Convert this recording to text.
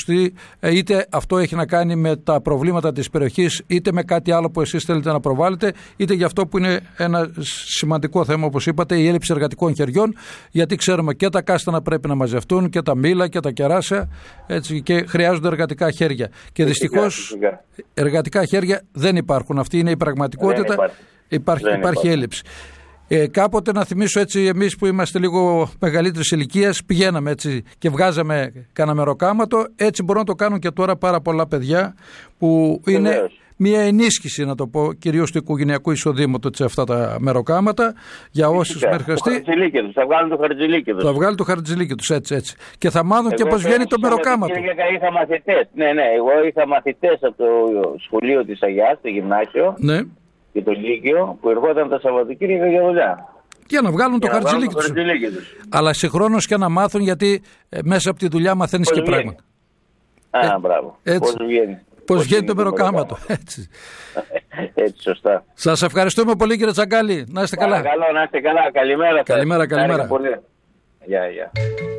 σωστή, είτε αυτό έχει να κάνει με τα προβλήματα της περιοχής, είτε με κάτι άλλο που εσείς θέλετε να προβάλλετε, είτε για αυτό που είναι ένα σημαντικό θέμα, όπως είπατε, η έλλειψη εργατικών χεριών, γιατί ξέρουμε και τα κάστανα πρέπει να μαζευτούν και τα μήλα και τα κεράσια, έτσι, και χρειάζονται εργατικά χέρια. Και δυστυχώς εργατικά χέρια δεν υπάρχουν. Αυτή είναι η πραγματικότητα. Υπάρχει έλλειψη. Κάποτε, να θυμίσω έτσι, εμείς που είμαστε λίγο μεγαλύτερης ηλικίας, πηγαίναμε έτσι και βγάζαμε κανένα μεροκάματο. Έτσι μπορούν να το κάνουν και τώρα πάρα πολλά παιδιά, που είναι μια ενίσχυση, να το πω, κυρίως του οικογενειακού εισοδήματος, σε αυτά τα μεροκάματα, για όσους μέχρι χρειαστεί. Θα βγάλουν το χαρτζηλίκι τους. Θα βγάλουν το χαρτζηλίκι τους, έτσι. Και θα μάθουν και πώς βγαίνει το μεροκάματο. Είχα μαθητές. Ναι, εγώ είχα μαθητές από το σχολείο της Αγιάς, το γυμνάσιο. Ναι. Και το Λύκειο, που ερχόταν τα Σαββατοκύριακα για δουλειά. Για να βγάλουν το χαρτζηλίκι τους. Αλλά συγχρόνως και να μάθουν, γιατί μέσα από τη δουλειά μαθαίνεις και πράγματα. Μπράβο. Πώς βγαίνει το μεροκάματο. Έτσι, σωστά. Σας ευχαριστούμε πολύ, κύριε Τσαγκάλη. Να είστε καλά. Καλό, να είστε καλά. Καλημέρα. Καλημέρα. Γεια.